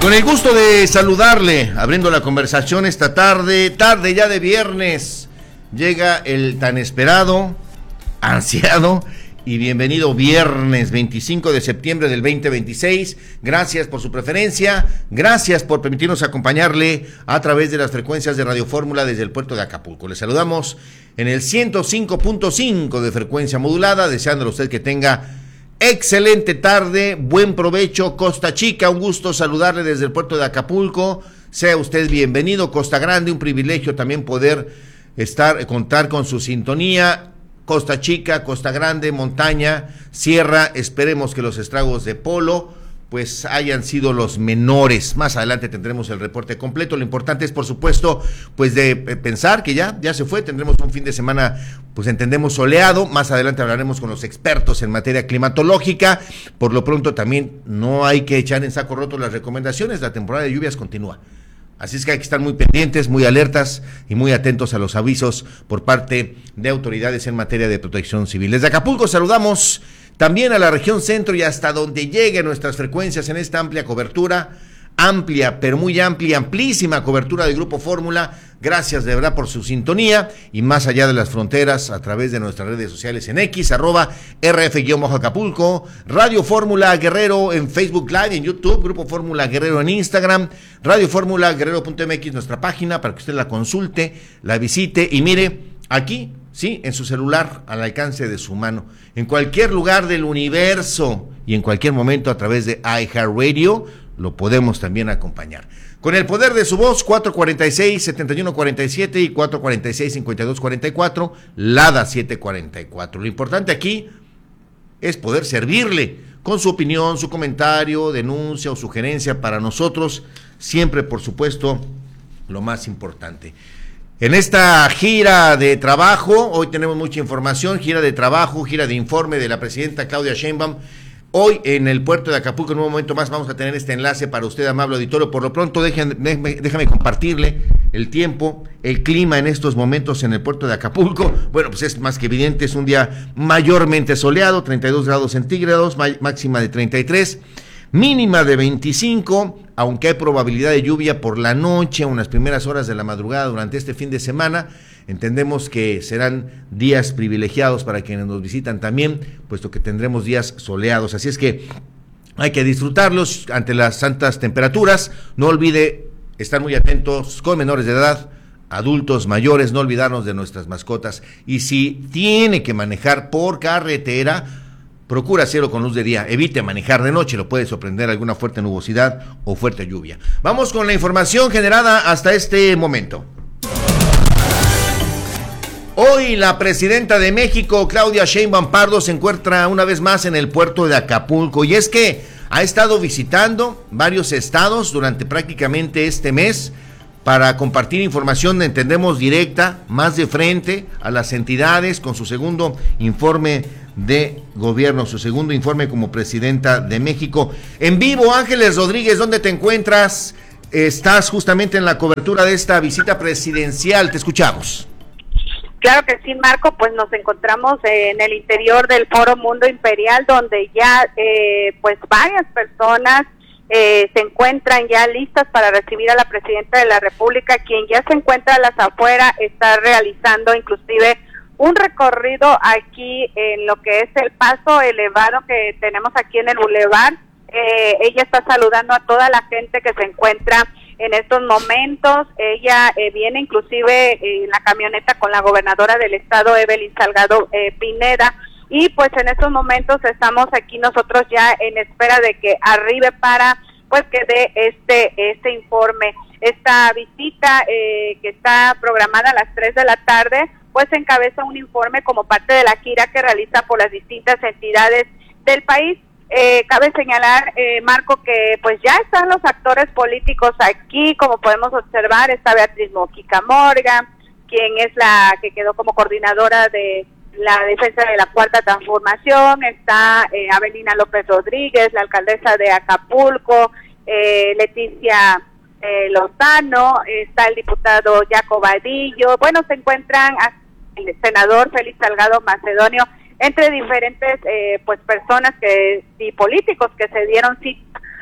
Con el gusto de saludarle, abriendo la conversación esta tarde ya de viernes, llega el tan esperado, ansiado y bienvenido viernes 25 de septiembre del 2026. Gracias por su preferencia, gracias por permitirnos acompañarle a través de las frecuencias de Radio Fórmula desde el puerto de Acapulco. Le saludamos en el 105.5 de frecuencia modulada, deseándole a usted que tenga excelente tarde, buen provecho. Costa Chica, un gusto saludarle desde el puerto de Acapulco. Sea usted bienvenido. Costa Grande, un privilegio también poder contar con su sintonía. Costa Chica, Costa Grande, montaña, sierra, esperemos que los estragos de Polo pues hayan sido los menores. Más adelante tendremos el reporte completo. Lo importante es, por supuesto, pues de pensar que ya se fue. Tendremos un fin de semana, pues entendemos, soleado. Más adelante hablaremos con los expertos en materia climatológica. Por lo pronto también no hay que echar en saco roto las recomendaciones. La temporada de lluvias continúa. Así es que hay que estar muy pendientes, muy alertas y muy atentos a los avisos por parte de autoridades en materia de protección civil. Desde Acapulco saludamos también a la región centro y hasta donde lleguen nuestras frecuencias en esta amplia cobertura, amplia, pero muy amplia, amplísima cobertura del Grupo Fórmula. Gracias de verdad por su sintonía y más allá de las fronteras a través de nuestras redes sociales en X, @RF_Acapulco, Radio Fórmula Guerrero en Facebook Live, en YouTube, Grupo Fórmula Guerrero en Instagram, Radio Fórmula Guerrero.mx, nuestra página para que usted la consulte, la visite y mire aquí, sí, en su celular, al alcance de su mano, en cualquier lugar del universo y en cualquier momento a través de iHeartRadio, lo podemos también acompañar. Con el poder de su voz, 446-7147 y 446-5244, Lada 744. Lo importante aquí es poder servirle con su opinión, su comentario, denuncia o sugerencia. Para nosotros, siempre, por supuesto, lo más importante. En esta gira de trabajo, hoy tenemos mucha información, gira de trabajo, gira de informe de la presidenta Claudia Sheinbaum. Hoy en el puerto de Acapulco, en un momento más vamos a tener este enlace para usted, amable auditorio. Por lo pronto, déjame compartirle el tiempo, el clima en estos momentos en el puerto de Acapulco. Bueno, pues es más que evidente, es un día mayormente soleado, 32 grados centígrados, máxima de 33, mínima de 25, aunque hay probabilidad de lluvia por la noche, unas primeras horas de la madrugada durante este fin de semana. Entendemos que serán días privilegiados para quienes nos visitan también, puesto que tendremos días soleados. Así es que hay que disfrutarlos ante las altas temperaturas. No olvide estar muy atentos con menores de edad, adultos mayores, no olvidarnos de nuestras mascotas. Y si tiene que manejar por carretera, procura hacerlo con luz de día, evite manejar de noche, lo puede sorprender alguna fuerte nubosidad o fuerte lluvia. Vamos con la información generada hasta este momento. Hoy la presidenta de México, Claudia Sheinbaum Pardo, se encuentra una vez más en el puerto de Acapulco, y es que ha estado visitando varios estados durante prácticamente este mes para compartir información, entendemos, directa, más de frente a las entidades, con su segundo informe de gobierno, su segundo informe como presidenta de México. En vivo, Ángeles Rodríguez, ¿dónde te encuentras? Estás justamente en la cobertura de esta visita presidencial, te escuchamos. Claro que sí, Marco, pues nos encontramos en el interior del Foro Mundo Imperial, donde ya pues varias personas se encuentran ya listas para recibir a la presidenta de la República, quien ya se encuentra a las afueras, está realizando inclusive un recorrido aquí en lo que es el paso elevado que tenemos aquí en el Boulevard. Ella está saludando a toda la gente que se encuentra en estos momentos. Ella viene inclusive en la camioneta con la gobernadora del estado, Evelyn Salgado Pineda, y pues en estos momentos estamos aquí nosotros ya en espera de que arribe para pues que dé este informe. Esta visita que está programada a las 3 de la tarde, pues encabeza un informe como parte de la gira que realiza por las distintas entidades del país. Cabe señalar, Marco, que pues ya están los actores políticos aquí, como podemos observar. Está Beatriz Mojica Morgan, quien es la que quedó como coordinadora de la defensa de la Cuarta Transformación. Está Avelina López Rodríguez, la alcaldesa de Acapulco, Leticia Lozano, está el diputado Jaco Vadillo. Bueno, se encuentran el senador Félix Salgado Macedonio, entre diferentes pues personas y políticos que se dieron cita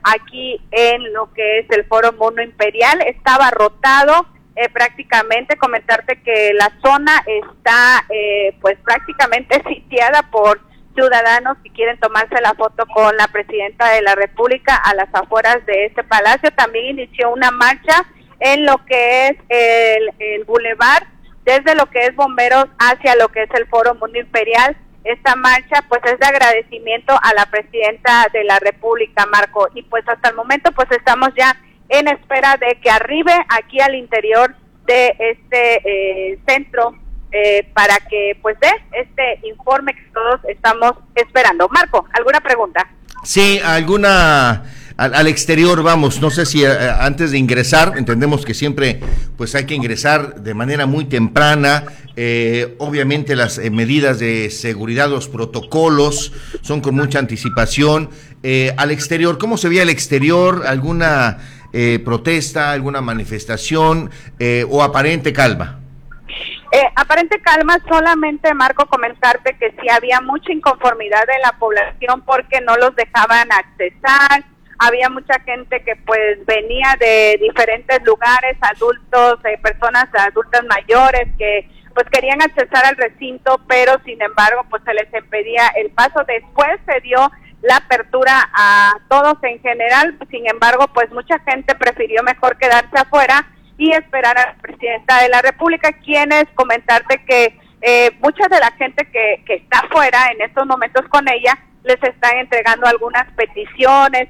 aquí en lo que es el Foro Mundo Imperial. Está abarrotado prácticamente. Comentarte que la zona está pues prácticamente sitiada por ciudadanos que quieren tomarse la foto con la presidenta de la República a las afueras de este palacio. También inició una marcha en lo que es el bulevar, desde lo que es Bomberos hacia lo que es el Foro Mundo Imperial. Esta marcha pues es de agradecimiento a la presidenta de la República, Marco, y pues hasta el momento pues estamos ya en espera de que arribe aquí al interior de este centro para que pues dé este informe que todos estamos esperando. Marco, ¿alguna pregunta? Sí, alguna al exterior, vamos, no sé si antes de ingresar, entendemos que siempre pues hay que ingresar de manera muy temprana, obviamente las medidas de seguridad, los protocolos son con mucha anticipación. Al exterior, ¿cómo se veía el exterior? ¿Alguna protesta, alguna manifestación o aparente calma? Aparente calma, solamente, Marco, comentarte que sí había mucha inconformidad de la población porque no los dejaban accesar. Había mucha gente que pues venía de diferentes lugares, adultos, personas adultas mayores que pues querían accesar al recinto, pero sin embargo pues se les impedía el paso. Después se dio la apertura a todos en general, sin embargo pues mucha gente prefirió mejor quedarse afuera y esperar a la presidenta de la República, quienes comentarte que mucha de la gente que está afuera en estos momentos con ella les están entregando algunas peticiones,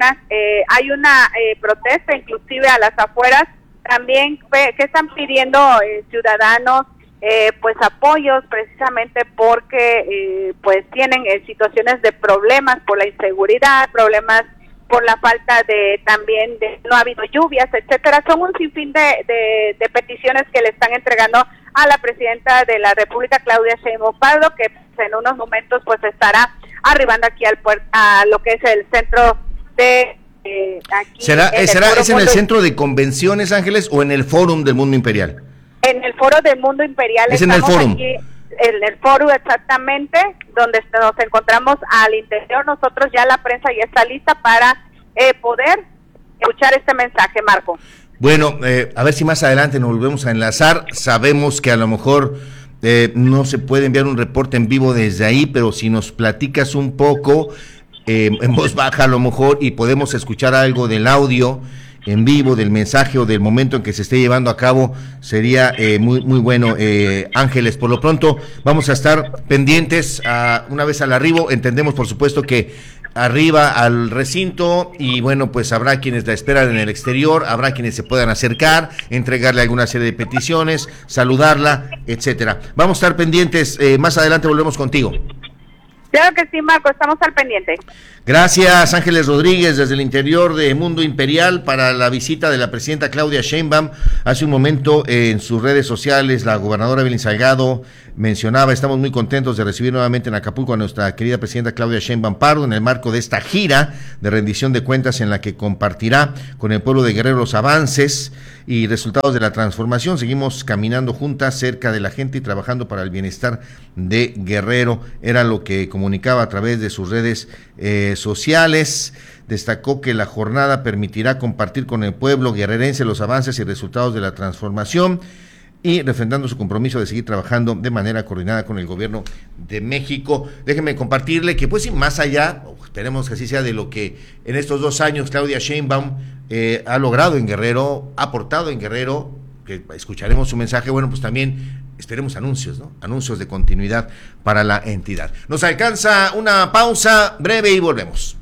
hay una protesta inclusive a las afueras también que están pidiendo ciudadanos pues apoyos, precisamente porque pues tienen situaciones de problemas por la inseguridad, problemas por la falta de también de no ha habido lluvias, etcétera. Son un sinfín de peticiones que le están entregando a la presidenta de la República, Claudia Sheinbaum Pardo, que pues, en unos momentos pues estará arribando aquí a lo que es el centro de aquí. ¿Es en el centro de convenciones, Ángeles, o en el Fórum del Mundo Imperial? En el Foro del Mundo Imperial. Es en el Fórum. Aquí, en el Foro exactamente, donde nos encontramos al interior. Nosotros ya la prensa ya está lista para poder escuchar este mensaje, Marco. Bueno, a ver si más adelante nos volvemos a enlazar. Sabemos que a lo mejor no se puede enviar un reporte en vivo desde ahí, pero si nos platicas un poco en voz baja a lo mejor y podemos escuchar algo del audio en vivo, del mensaje o del momento en que se esté llevando a cabo, sería muy bueno, Ángeles. Por lo pronto vamos a estar pendientes una vez al arribo. Entendemos por supuesto que arriba al recinto y bueno, pues habrá quienes la esperan en el exterior, habrá quienes se puedan acercar, entregarle alguna serie de peticiones, saludarla, etcétera. Vamos a estar pendientes, más adelante volvemos contigo. Claro que sí, Marco, estamos al pendiente. Gracias, Ángeles Rodríguez, desde el interior de Mundo Imperial para la visita de la presidenta Claudia Sheinbaum. Hace un momento en sus redes sociales la gobernadora Evelyn Salgado mencionaba: estamos muy contentos de recibir nuevamente en Acapulco a nuestra querida presidenta Claudia Sheinbaum Pardo en el marco de esta gira de rendición de cuentas en la que compartirá con el pueblo de Guerrero los avances y resultados de la transformación. Seguimos caminando juntas cerca de la gente y trabajando para el bienestar de Guerrero. Era lo que comunicaba a través de sus redes sociales. Destacó que la jornada permitirá compartir con el pueblo guerrerense los avances y resultados de la transformación y refrendando su compromiso de seguir trabajando de manera coordinada con el gobierno de México. Déjenme compartirle que pues sí, más allá, esperemos que así sea, de lo que en estos 2 años Claudia Sheinbaum ha logrado en Guerrero, ha aportado en Guerrero, que escucharemos su mensaje, bueno, pues también esperemos anuncios, ¿no? Anuncios de continuidad para la entidad. Nos alcanza una pausa breve y volvemos.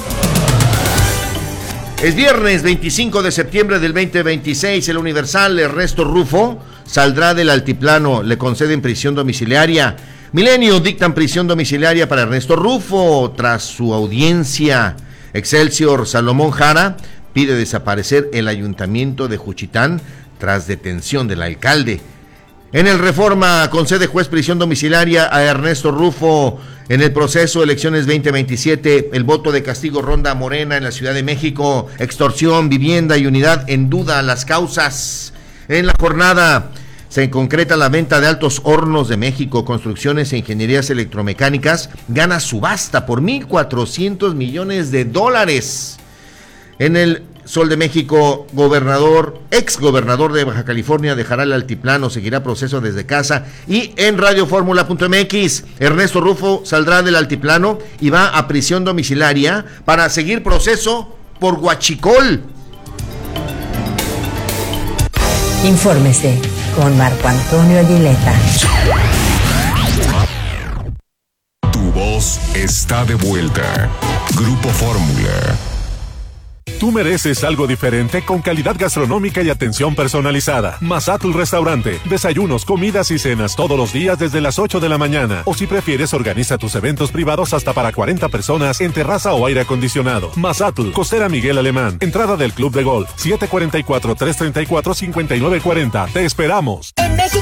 Es viernes 25 de septiembre del 2026, el Universal. Ernesto Rufo saldrá del altiplano, le conceden prisión domiciliaria. Milenio dictan prisión domiciliaria para Ernesto Rufo tras su audiencia. Excelsior, Salomón Jara pide desaparecer el ayuntamiento de Juchitán tras detención del alcalde. En el Reforma concede juez prisión domiciliaria a Ernesto Rufo en el proceso de elecciones 2027. El voto de castigo ronda Morena en la Ciudad de México. Extorsión, vivienda y unidad en duda las causas. En la jornada se concreta la venta de Altos Hornos de México, Construcciones e Ingenierías Electromecánicas gana subasta por $1,400 millones. En el Sol de México, ex gobernador de Baja California dejará el altiplano, seguirá proceso desde casa. Y en radioformula.mx, Ernesto Rufo saldrá del altiplano y va a prisión domiciliaria para seguir proceso por huachicol. Infórmese con Marco Antonio Aguileta. Tu voz está de vuelta. Grupo Fórmula. Tú mereces algo diferente con calidad gastronómica y atención personalizada. Mazatl Restaurante. Desayunos, comidas y cenas todos los días desde las 8 de la mañana. O si prefieres, organiza tus eventos privados hasta para 40 personas en terraza o aire acondicionado. Mazatl, Costera Miguel Alemán. Entrada del Club de Golf. 744-334-5940. Te esperamos. En México